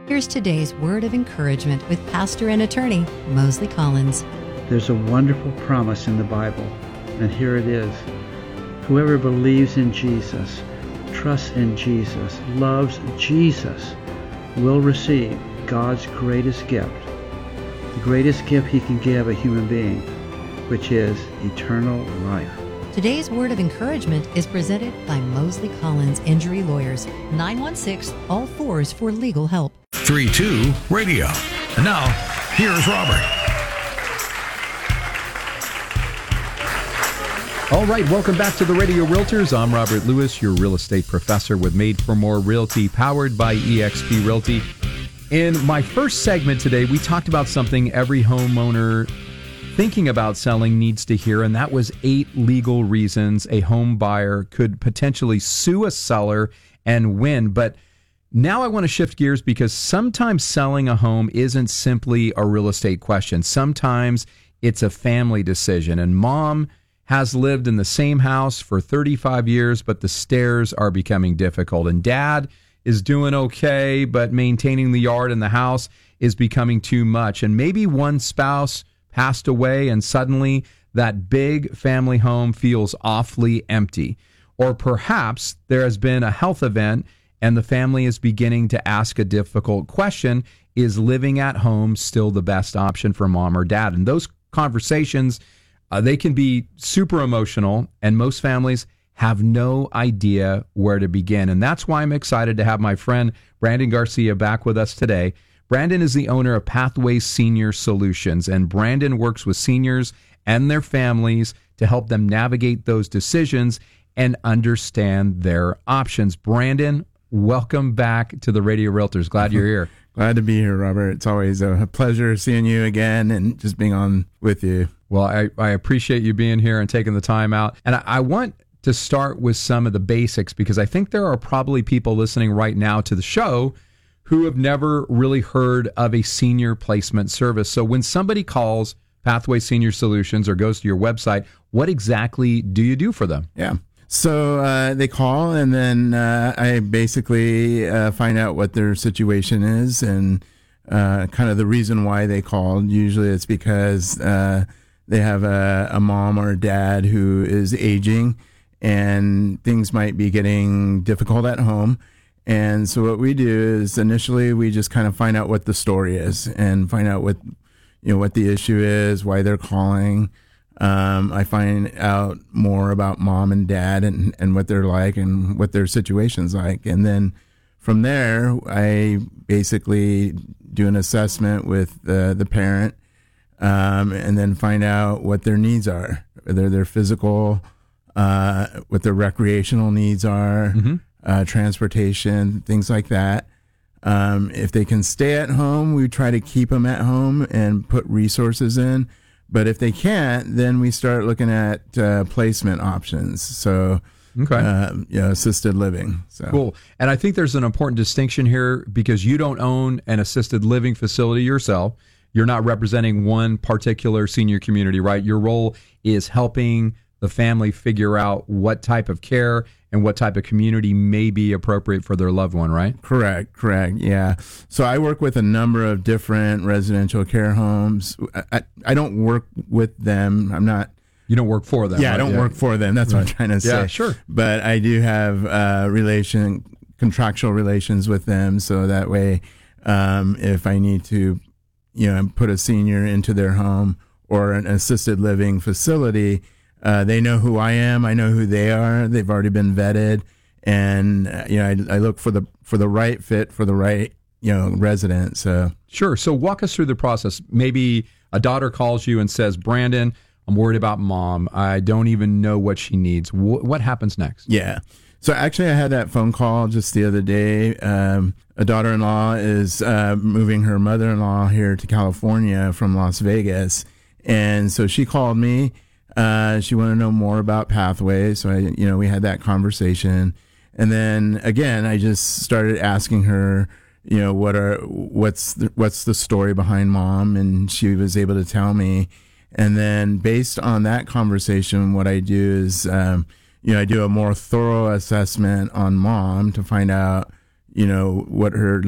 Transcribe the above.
Here's today's word of encouragement with pastor and attorney Mosley Collins. There's a wonderful promise in the Bible, and here it is. Whoever believes in Jesus, trusts in Jesus, loves Jesus, will receive God's greatest gift, the greatest gift He can give a human being, which is eternal life. Today's word of encouragement is presented by Mosley Collins Injury Lawyers, 916-ALL-4s for legal help. 3-2 Radio. And now, here's Robert. All right, welcome back to the Radio Realtors. I'm Robert Lewis, your real estate professor with Made for More Realty, powered by eXp Realty. In my first segment today, we talked about something every homeowner thinking about selling needs to hear, and that was 8 legal reasons a home buyer could potentially sue a seller and win. But now I want to shift gears because sometimes selling a home isn't simply a real estate question. Sometimes it's a family decision, and mom has lived in the same house for 35 years, but the stairs are becoming difficult, and dad is doing okay, but maintaining the yard and the house is becoming too much. And maybe one spouse passed away and suddenly that big family home feels awfully empty. Or perhaps there has been a health event and the family is beginning to ask a difficult question: is living at home still the best option for mom or dad? And those conversations, they can be super emotional, and most families have no idea where to begin. And that's why I'm excited to have my friend Brandon Garcia back with us today. Brandon is the owner of Pathways Senior Solutions, and Brandon works with seniors and their families to help them navigate those decisions and understand their options. Brandon, welcome back to the Radio Realtors. Glad you're here. Glad to be here, Robert. It's always a pleasure seeing you again and just being on with you. Well, I appreciate you being here and taking the time out. And I want to start with some of the basics because I think there are probably people listening right now to the show who have never really heard of a senior placement service. So when somebody calls Pathway Senior Solutions or goes to your website, what exactly do you do for them? Yeah. So they call, and then I basically find out what their situation is and kind of the reason why they called. Usually it's because they have a mom or a dad who is aging and things might be getting difficult at home. And so what we do is initially we just kind of find out what the story is and find out what the issue is, why they're calling. I find out more about mom and dad and what they're like and what their situation's like. And then from there, I basically do an assessment with the parent and then find out what their needs are, whether they're physical, what their recreational needs are, transportation, things like that. If they can stay at home, we try to keep them at home and put resources in. But if they can't, then we start looking at placement options. So, assisted living. So. Cool. And I think there's an important distinction here because you don't own an assisted living facility yourself. You're not representing one particular senior community, right? Your role is helping the family figure out what type of care and what type of community may be appropriate for their loved one, right? Correct. Yeah. So I work with a number of different residential care homes. I don't work with them. I'm not. You don't work for them. Yeah, right? I don't work for them. That's what I'm trying to say. Yeah, sure. But I do have contractual relations with them. So that way, if I need to, put a senior into their home or an assisted living facility, they know who I am. I know who they are. They've already been vetted, and I look for the right fit for the right resident. So sure. So walk us through the process. Maybe a daughter calls you and says, "Brandon, I'm worried about mom. I don't even know what she needs." What happens next? Yeah. So actually, I had that phone call just the other day. A daughter-in-law is moving her mother-in-law here to California from Las Vegas, and so she called me. She wanted to know more about Pathways, so we had that conversation, and then again, I just started asking her, what's the story behind mom, and she was able to tell me, and then based on that conversation, what I do is, I do a more thorough assessment on mom to find out, what her